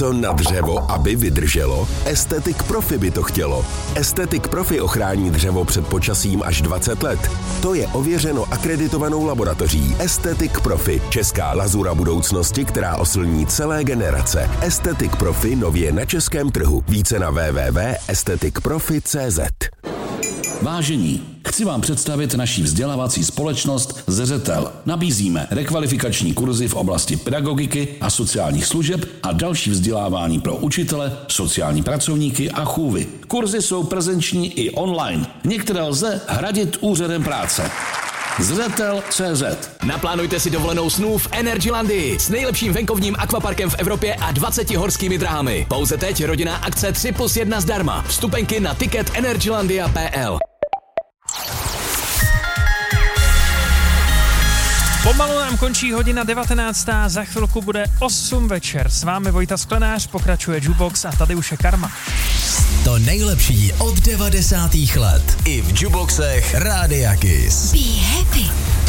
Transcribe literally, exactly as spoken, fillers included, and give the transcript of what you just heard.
něco na dřevo, aby vydrželo? Aesthetic Profi by to chtělo. Aesthetic Profi ochrání dřevo před počasím až dvacet let. To je ověřeno akreditovanou laboratoří Aesthetic Profi, česká lazura budoucnosti, která oslní celé generace. Aesthetic Profi nově na českém trhu. Více na w w w tečka aesthetic profi tečka c z. Vážení, chci vám představit naší vzdělávací společnost Zřetel. Nabízíme rekvalifikační kurzy v oblasti pedagogiky a sociálních služeb a další vzdělávání pro učitele, sociální pracovníky a chůvy. Kurzy jsou prezenční i online. Některé lze hradit úřadem práce. Zřetel tečka cé zet. Naplánujte si dovolenou snů v Energylandii s nejlepším venkovním akvaparkem v Evropě a dvaceti horskými dráhami. Pouze teď rodinná akce tři plus jedna zdarma. Vstupenky na ticket energylandia tečka p l. Pomalu nám končí hodina devatenáctá, za chvilku bude osm večer. S vámi Vojta Sklenář, pokračuje Jukebox a tady už je Karma. To nejlepší od devadesátých let. I v Jukeboxech Rádia Kiss. Be happy.